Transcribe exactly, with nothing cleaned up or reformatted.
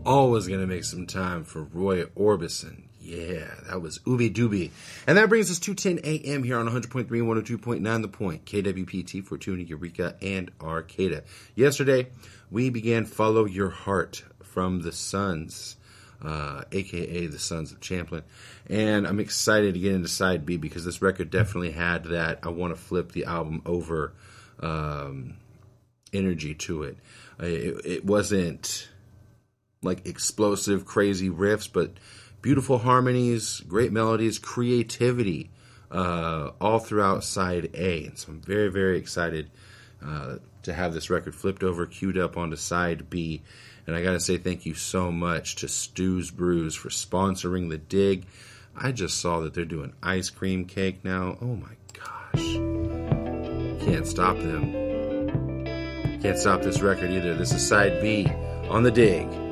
Always going to make some time for Roy Orbison. Yeah, that was Ooby Dooby. And that brings us to ten a.m. here on one hundred point three and one oh two point nine The Point, K W P T, Fortuna, Eureka, and Arcata. Yesterday, we began Follow Your Heart from the Sons, uh, a k a the Sons of Champlin. And I'm excited to get into Side B because this record definitely had that I want to flip the album over um, energy to it. It, it wasn't like explosive, crazy riffs, but beautiful harmonies, great melodies, creativity, uh, all throughout Side A. And so I'm very, very excited uh, to have this record flipped over, queued up onto Side B. And I got to say thank you so much to Stu's Brews for sponsoring the dig. I just saw that they're doing ice cream cake now. Oh my gosh. Can't stop them. Can't stop this record either. This is Side B on the dig.